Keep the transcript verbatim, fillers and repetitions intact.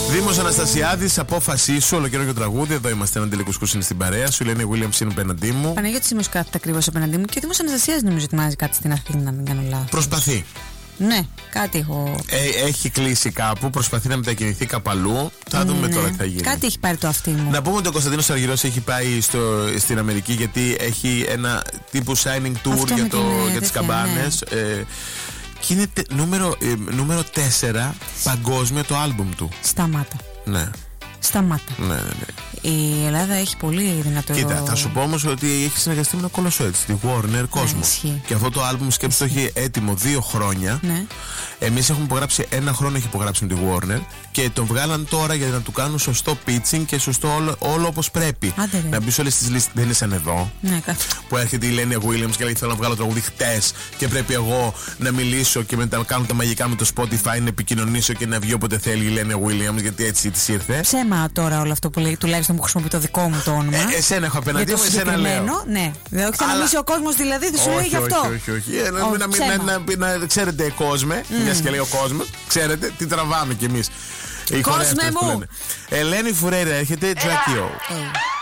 Δήμος Αναστασιάδης, απόφασή σου, ολοκαίρινο και τραγούδι. Εδώ είμαστε, έναν τελικό σκούσιν στην παρέα σου. Η Ελένη Williams είναι απέναντί μου. Παναγιώτης Σίμος κάθεται ακριβώς απέναντί μου και ο Δήμος Αναστασιάδης νομίζω ετοιμάζει κάτι στην Αθήνα, αν δεν κάνω λάθος. Προσπαθεί. Ναι, κάτι έχω. Ε, έχει κλείσει κάπου, προσπαθεί να μετακινηθεί κάπου αλλού. Θα δούμε ναι. τώρα τι θα γίνει. Κάτι έχει πάρει το αυτί μου. Να πούμε ότι ο Κωνσταντίνος Αργυρός έχει πάει στο, στην Αμερική γιατί έχει ένα τύπου signing tour Αυτό για, το, την, για τις τέτοια, καμπάνες. Ναι. Ε, και είναι τε, νούμερο, ε, νούμερο τέσσερα παγκόσμιο το άλμπουμ του. Σταμάτα. Ναι. Σταμάτα. Ναι, ναι, ναι. Η Ελλάδα έχει πολύ δυνατό. Κοίτα, θα σου πω όμως ότι έχει συνεργαστεί με ένα κολοσσό έτσι, τη Warner Cosmo. Ναι, και αυτό το άλμπουμ σκέψου το έχει έτοιμο δύο χρόνια. Ναι. Εμείς έχουμε υπογράψει ένα χρόνο, έχει υπογράψει με τη Warner και τον βγάλαν τώρα για να του κάνουν σωστό pitching και σωστό όλο, όλο όπως πρέπει. Άντε, να μπει σε όλες τις λίστες. Δεν είναι σαν εδώ. Ναι, κάτι. Που έρχεται η Ελένη Williams και λέει: θέλω να βγάλω τραγούδι χτες και πρέπει εγώ να μιλήσω και μετά να κάνω τα μαγικά με το Spotify, να επικοινωνήσω και να βγει όποτε θέλει η Ελένη Williams, γιατί έτσι της ήρθε. Ψέμα τώρα όλο αυτό που λέει, τουλάχιστον που χρησιμοποιεί το δικό μου το όνομα. Ε, εσένα έχω απέναντί μου, εσένα λέω. Ναι, δεν όχι, θα νομίζει ο κόσμος δηλαδή, δεν σου λέει γι' αυτό. Όχι, όχι, όχι. Ε, να, να, να, να ξέρετε, κόσμε, mm. μια και λέει ο κόσμος, ξέρετε τι τραβάμε κι εμείς. Κόσμε μου! Ελένη Φουρέιρα έρχεται, Τζακιό.